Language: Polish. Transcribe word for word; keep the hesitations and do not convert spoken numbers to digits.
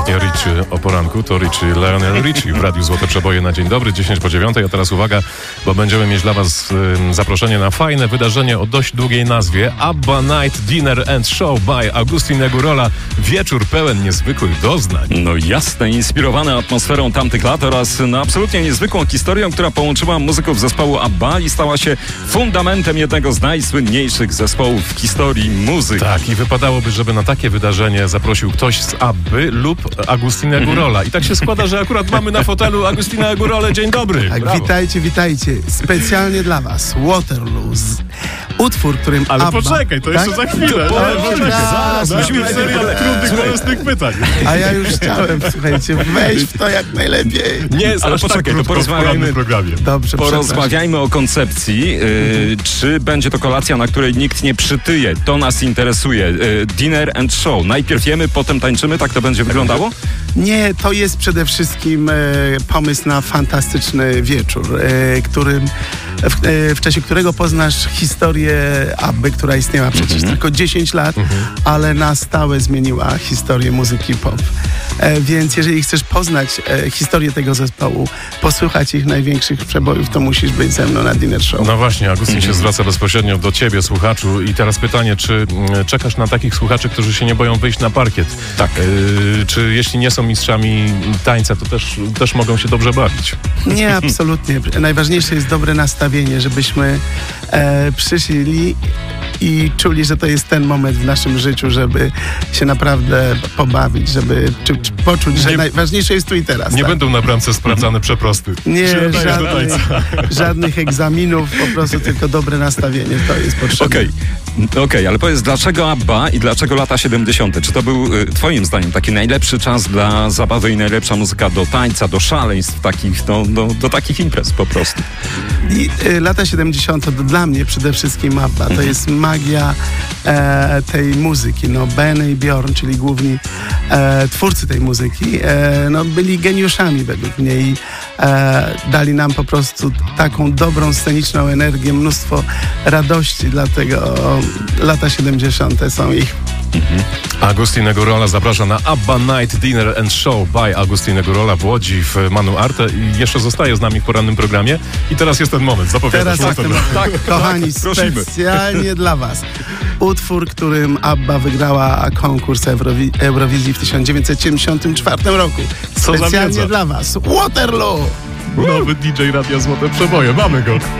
Richie o poranku, to Richie, Lionel Richie w Radiu Złote Przeboje na dzień dobry, dziesięć po dziewiątej, a teraz uwaga, bo będziemy mieć dla was y, zaproszenie na fajne wydarzenie o dość długiej nazwie ABBA Night Dinner and Show by Agustin Segurola. Wieczór pełen niezwykłych doznań. No jasne, inspirowany atmosferą tamtych lat oraz no, absolutnie niezwykłą historią, która połączyła muzyków zespołu ABBA i stała się fundamentem jednego z najsłynniejszych zespołów w historii muzyki. Tak, i wypadałoby, żeby na takie wydarzenie zaprosił ktoś z ABBY lub Agustina Segurola. I tak się składa, że akurat mamy na fotelu Agustina Segurolę. Dzień dobry. Tak, witajcie, witajcie. Specjalnie dla was Waterloo. Z... Utwór, którym Ale ABBA... poczekaj, to jeszcze tak? za chwilę. To, Ale poczekaj, zaraz, musimy w serię trudnych, bolesnych pytań. A ja już chciałem, słuchajcie, wejść w to jak najlepiej. Nie, ale aż tak poczekaj, to krótko w porozmawiajmy, porannym programie. Dobrze, porozmawiajmy o koncepcji. Yy, Mhm. Czy będzie to kolacja, na której nikt nie przytyje? To nas interesuje. Yy, dinner and show. Najpierw jemy, potem tańczymy. Tak to będzie wyglądało? Nie, to jest przede wszystkim e, pomysł na fantastyczny wieczór, e, którym, w, e, w czasie którego poznasz historię ABBY, która istniała przecież Mhm. tylko dziesięć lat, Mhm. ale na stałe zmieniła historię muzyki pop. E, więc jeżeli chcesz poznać e, historię tego zespołu, posłuchać ich największych przebojów, to musisz być ze mną na Dinner Show. No właśnie, Agustin się zwraca bezpośrednio do ciebie, słuchaczu. I teraz pytanie, czy mm, czekasz na takich słuchaczy, którzy się nie boją wyjść na parkiet? Tak. Yy, czy jeśli nie są mistrzami tańca, to też, też mogą się dobrze bawić? Nie, absolutnie. Najważniejsze jest dobre nastawienie, żebyśmy e, przyszli i czuli, że to jest ten moment w naszym życiu, żeby się naprawdę pobawić, żeby czy, czy poczuć, że Nie- najważniejsze jest tu i teraz. Nie tak? będą na bramce sprawdzane przeprosty. Nie, Się nadajesz do żadnych, tańca. żadnych egzaminów, po prostu tylko dobre nastawienie, to jest potrzebne. Okej, okej, ale powiedz, dlaczego ABBA i dlaczego lata siedemdziesiąte? Czy to był y, twoim zdaniem taki najlepszy czas dla zabawy i najlepsza muzyka do tańca, do szaleństw takich, no, do, do takich imprez po prostu? I y, lata siedemdziesiąte to dla mnie przede wszystkim ABBA. To jest magia e, tej muzyki. No, Ben i Bjorn, czyli główni e, twórcy tej muzyki, e, no, byli geniuszami według mnie i e, dali nam po prostu taką dobrą, sceniczną energię, mnóstwo radości, dlatego lata siedemdziesiąte są ich. Agustin Segurola zaprasza na ABBA Night Dinner and Show by Agustin Segurola w Łodzi w Manu Arte i jeszcze zostaje z nami w porannym programie. I teraz jest ten moment, zapowiadasz. Teraz jest ten Waterloo. moment. Kochani, prosimy. specjalnie dla was. Utwór, którym ABBA wygrała konkurs Eurowi- Eurowizji w tysiąc dziewięćset siedemdziesiątym czwartym roku. Co za Specjalnie wiedza. dla was. Waterloo! Nowy D J Radia Złote Przeboje, mamy go.